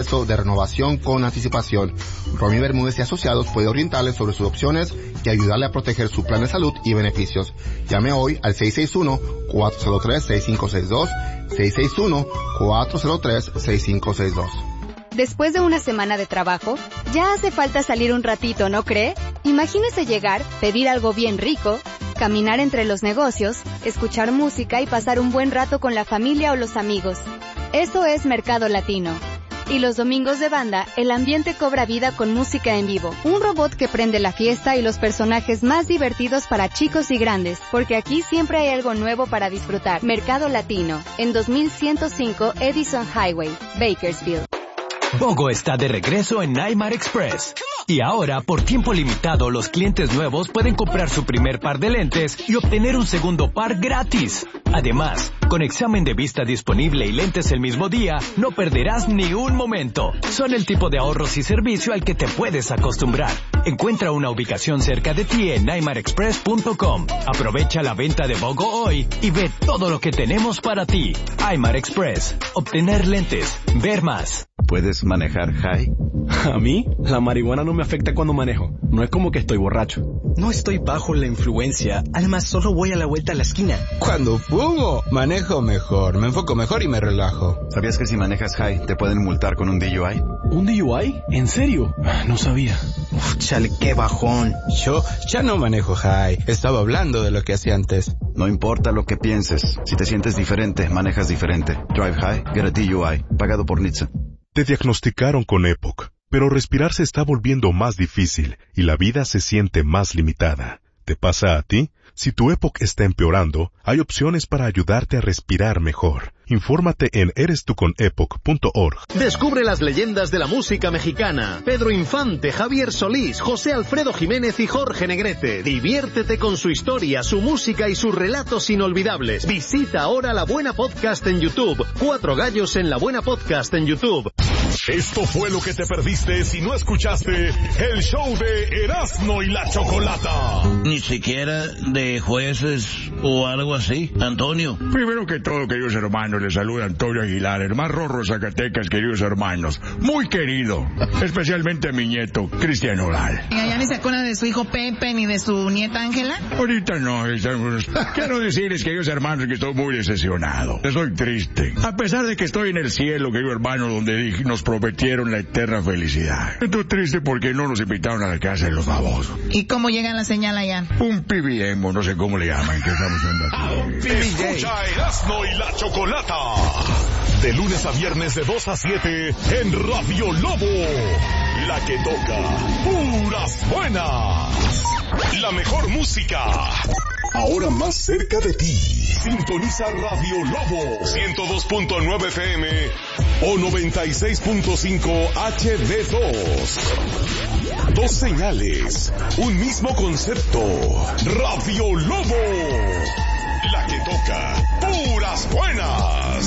proceso de renovación con anticipación. Romy Bermúdez y Asociados puede orientarle sobre sus opciones y ayudarle a proteger su plan de salud y beneficios. Llame hoy al 661-403-6562, 661-403-6562. Después de una semana de trabajo, ya hace falta salir un ratito, ¿no cree? Imagínese llegar, pedir algo bien rico, caminar entre los negocios, escuchar música y pasar un buen rato con la familia o los amigos. Eso es Mercado Latino. Y los domingos de banda, el ambiente cobra vida con música en vivo. Un robot que prende la fiesta y los personajes más divertidos para chicos y grandes, porque aquí siempre hay algo nuevo para disfrutar. Mercado Latino, en 2105 Edison Highway, Bakersfield. Bogo está de regreso en Aymar Express. Y ahora, por tiempo limitado, los clientes nuevos pueden comprar su primer par de lentes y obtener un segundo par gratis. Además, con examen de vista disponible y lentes el mismo día, no perderás ni un momento. Son el tipo de ahorros y servicio al que te puedes acostumbrar. Encuentra una ubicación cerca de ti en aymarexpress.com. Aprovecha la venta de Bogo hoy y ve todo lo que tenemos para ti. Aymar Express. Obtener lentes. Ver más. ¿Puedes manejar high? A mí, la marihuana no me afecta cuando manejo. No es como que estoy borracho. No estoy bajo la influencia. Además, solo voy a la vuelta a la esquina. Cuando fumo, manejo mejor. Me enfoco mejor y me relajo. ¿Sabías que si manejas high te pueden multar con un DUI? ¿Un DUI? ¿En serio? No sabía. Uf, chale, qué bajón. Yo ya no manejo high. Estaba hablando de lo que hacía antes. No importa lo que pienses. Si te sientes diferente, manejas diferente. Drive high, get a DUI. Pagado por NHTSA. Te diagnosticaron con EPOC, pero respirar se está volviendo más difícil y la vida se siente más limitada. ¿Te pasa a ti? Si tu EPOC está empeorando, hay opciones para ayudarte a respirar mejor. Infórmate en erestuconepoc.org. Descubre las leyendas de la música mexicana. Pedro Infante, Javier Solís, José Alfredo Jiménez y Jorge Negrete. Diviértete con su historia, su música y sus relatos inolvidables. Visita ahora La Buena Podcast en YouTube. 4 gallos en La Buena Podcast en YouTube. Esto fue lo que te perdiste si no escuchaste el show de Erasmo y la Chocolata. Ni siquiera de jueces o algo así, Antonio. Primero que todo, queridos hermanos, les saluda Antonio Aguilar, el más rorro Zacatecas, queridos hermanos. Muy querido, especialmente a mi nieto, Cristian Oral. ¿Y allá ni se acuerdan de su hijo Pepe ni de su nieta Ángela? Ahorita no, quiero decirles, queridos hermanos, que estoy muy decepcionado. Estoy triste. A pesar de que estoy en el cielo, querido hermano, donde nos prometieron la eterna felicidad. Estoy triste porque no nos invitaron a la casa de los babosos. ¿Y cómo llega la señal allá? Un PBM, no sé cómo le llaman, que estamos haciendo aquí. Escucha Erasmo y la Chocolata. De lunes a viernes de 2 a 7 en Radio Lobo. La que toca puras buenas. La mejor música. Ahora más cerca de ti. Sintoniza Radio Lobo 102.9 FM o 96.5 HD2. 2 señales, un mismo concepto. Radio Lobo. La que toca puras buenas.